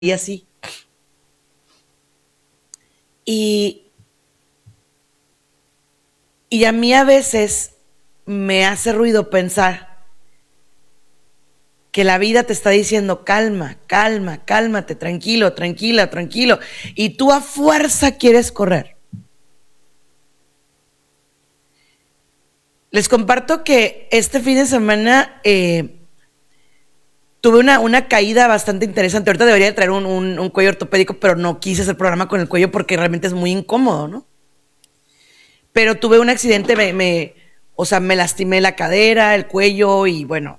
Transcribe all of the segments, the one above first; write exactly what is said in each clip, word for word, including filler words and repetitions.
y así. Y, y a mí a veces me hace ruido pensar que la vida te está diciendo calma, calma, cálmate, tranquilo, tranquila, tranquilo. Y tú a fuerza quieres correr. Les comparto que este fin de semana eh, tuve una, una caída bastante interesante. Ahorita debería de traer un, un, un cuello ortopédico, pero no quise hacer programa con el cuello porque realmente es muy incómodo, ¿no? Pero tuve un accidente, me, me, o sea, me lastimé la cadera, el cuello y bueno.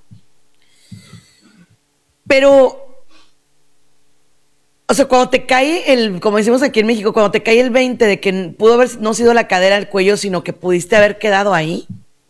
Pero, o sea, cuando te cae el, como decimos aquí en México, cuando te cae el veinte de que pudo haber no sido la cadera, el cuello, sino que pudiste haber quedado ahí,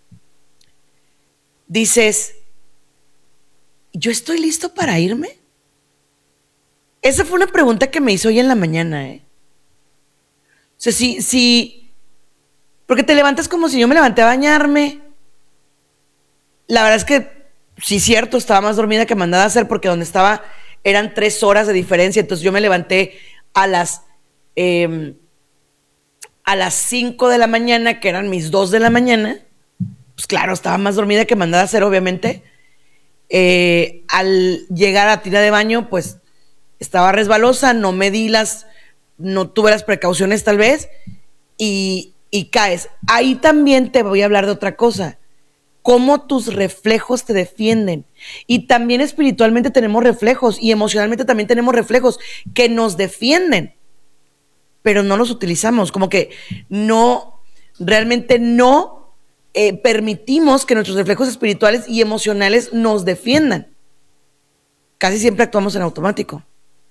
dices, ¿yo estoy listo para irme? Esa fue una pregunta que me hizo hoy en la mañana, ¿eh? O sea, si, si, porque te levantas como si yo me levanté a bañarme. La verdad es que, sí, cierto, estaba más dormida que mandada a hacer porque donde estaba eran tres horas de diferencia. Entonces yo me levanté a las, eh, a las cinco de la mañana, que eran mis dos de la mañana. Pues claro, estaba más dormida que mandada a hacer, obviamente. Eh, al llegar a tira de baño, pues estaba resbalosa, no me di las, no tuve las precauciones tal vez, y, y caes. Ahí también te voy a hablar de otra cosa, cómo tus reflejos te defienden. Y también espiritualmente tenemos reflejos y emocionalmente también tenemos reflejos que nos defienden, pero no los utilizamos, como que no, realmente no eh, permitimos que nuestros reflejos espirituales y emocionales nos defiendan. Casi siempre actuamos en automático.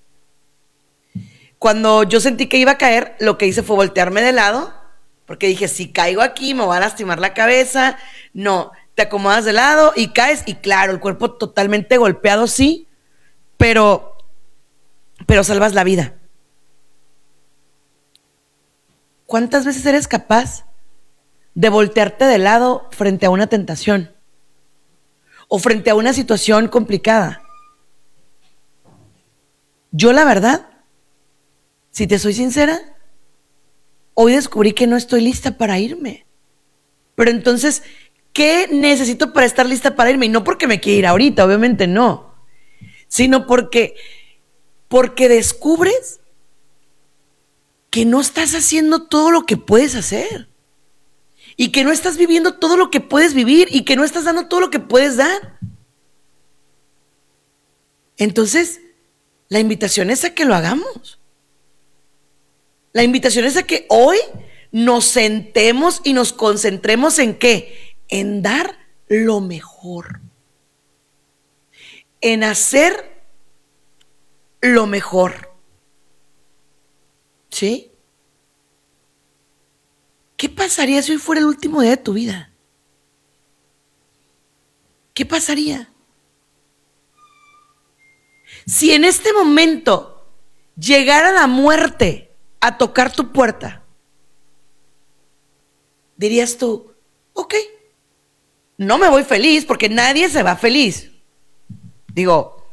Cuando yo sentí que iba a caer, lo que hice fue voltearme de lado, porque dije, si caigo aquí me va a lastimar la cabeza. No, te acomodas de lado y caes, y claro, el cuerpo totalmente golpeado, sí, pero, pero salvas la vida. ¿Cuántas veces eres capaz de voltearte de lado frente a una tentación o frente a una situación complicada? Yo, la verdad, si te soy sincera, hoy descubrí que no estoy lista para irme. Pero entonces, ¿qué necesito para estar lista para irme? Y no porque me quiera ir ahorita, obviamente no, sino porque, porque descubres que no estás haciendo todo lo que puedes hacer, y que no estás viviendo todo lo que puedes vivir, y que no estás dando todo lo que puedes dar. Entonces, la invitación es a que lo hagamos. La invitación es a que hoy nos sentemos y nos concentremos en qué, en dar lo mejor, en hacer lo mejor. ¿Sí? ¿Qué pasaría si hoy fuera el último día de tu vida? ¿Qué pasaría? Si en este momento llegara la muerte a tocar tu puerta, dirías tú, ok, no me voy feliz, porque nadie se va feliz. Digo,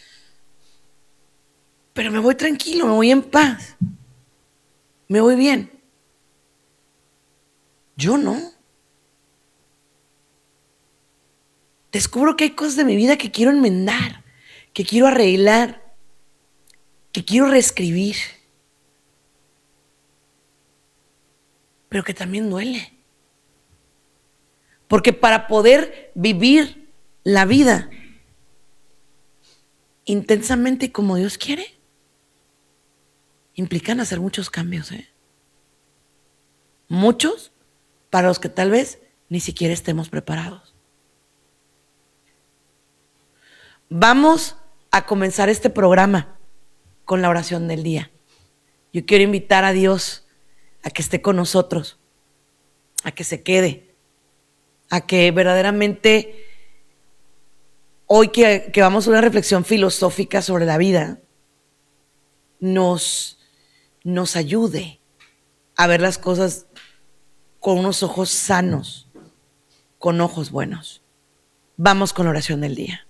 pero me voy tranquilo, me voy en paz, me voy bien. Yo no. Descubro que hay cosas de mi vida que quiero enmendar, que quiero arreglar, que quiero reescribir, pero que también duele. Porque para poder vivir la vida intensamente y como Dios quiere, implican hacer muchos cambios, ¿eh? Muchos para los que tal vez ni siquiera estemos preparados. Vamos a comenzar este programa con la oración del día. Yo quiero invitar a Dios a que esté con nosotros, a que se quede, a que verdaderamente hoy que, que vamos a una reflexión filosófica sobre la vida, nos, nos ayude a ver las cosas con unos ojos sanos, con ojos buenos. Vamos con la oración del día.